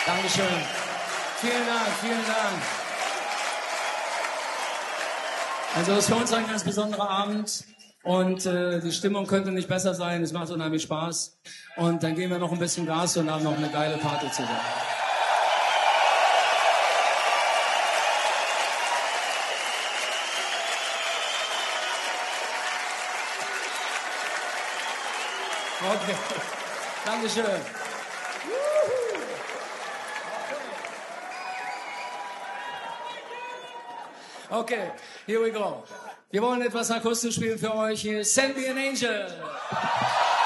Dankeschön. Vielen Dank, vielen Dank. Also es ist für uns ein ganz besonderer Abend und die Stimmung könnte nicht besser sein. Es macht unheimlich Spaß und dann geben wir noch ein bisschen Gas und haben noch eine geile Party zusammen. Okay, Dankeschön. Okay, here we go. Wir wollen etwas akustisch spielen für euch. Hier ist Send Me an Angel.